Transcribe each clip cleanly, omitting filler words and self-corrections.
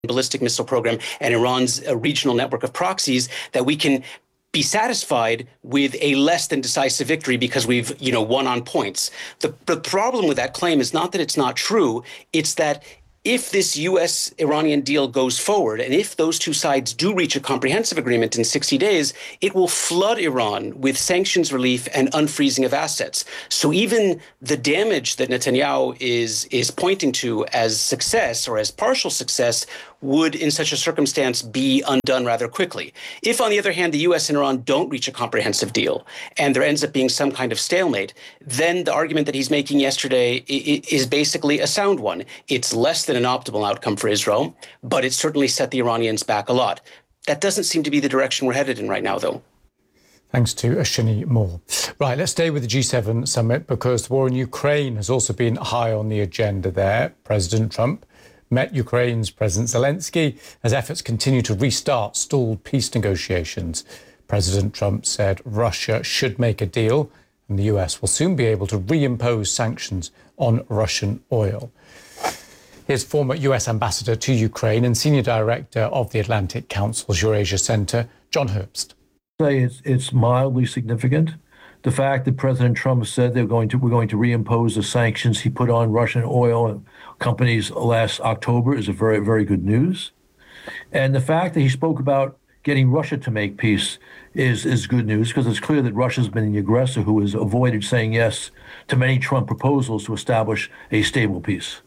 ballistic missile program and Iran's regional network of proxies, that we can be satisfied with a less than decisive victory because we've, won on points. The problem with that claim is not that it's not true, it's that if this U.S.-Iranian deal goes forward, and if those two sides do reach a comprehensive agreement in 60 days, it will flood Iran with sanctions relief and unfreezing of assets. So even the damage that Netanyahu is pointing to as success or as partial success would, in such a circumstance, be undone rather quickly. If, on the other hand, the U.S. and Iran don't reach a comprehensive deal and there ends up being some kind of stalemate, then the argument that he's making yesterday is basically a sound one. It's less than an optimal outcome for Israel, but it certainly set the Iranians back a lot. That doesn't seem to be the direction we're headed in right now, though. Thanks to Ashini Moore. Right, let's stay with the G7 summit because the war in Ukraine has also been high on the agenda there. President Trump met Ukraine's President Zelensky as efforts continue to restart stalled peace negotiations. President Trump said Russia should make a deal and the US will soon be able to reimpose sanctions on Russian oil. Here's former US ambassador to Ukraine and senior director of the Atlantic Council's Eurasia Center, John Herbst. It's mildly significant. The fact that President Trump said we're going to reimpose the sanctions he put on Russian oil companies last October is a very, very good news. And the fact that he spoke about getting Russia to make peace is good news because it's clear that Russia's been the aggressor who has avoided saying yes to many Trump proposals to establish a stable peace.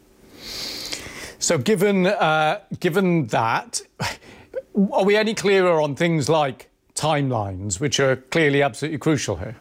So given that, are we any clearer on things like timelines, which are clearly absolutely crucial here?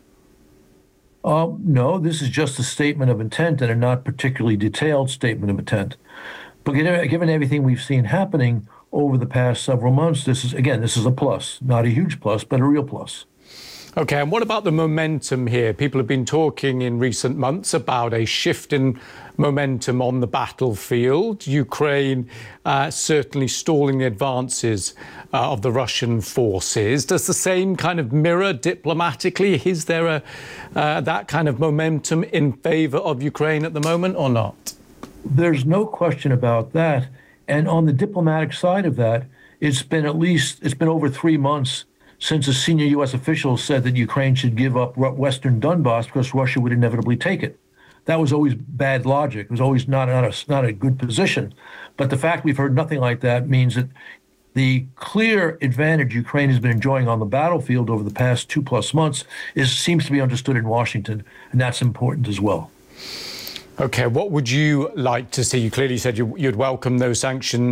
No, this is just a statement of intent and a not particularly detailed statement of intent. But given everything we've seen happening over the past several months, this is a plus, not a huge plus, but a real plus. OK, and what about the momentum here? People have been talking in recent months about a shift in momentum on the battlefield. Ukraine certainly stalling the advances of the Russian forces. Does the same kind of mirror diplomatically? Is there that kind of momentum in favor of Ukraine at the moment or not? There's no question about that. And on the diplomatic side of that, it's been over 3 months since a senior U.S. official said that Ukraine should give up Western Donbass because Russia would inevitably take it. That was always bad logic. It was always not a good position. But the fact we've heard nothing like that means that the clear advantage Ukraine has been enjoying on the battlefield over the past 2+ months seems to be understood in Washington, and that's important as well. OK, what would you like to see? You clearly said you'd welcome those sanctions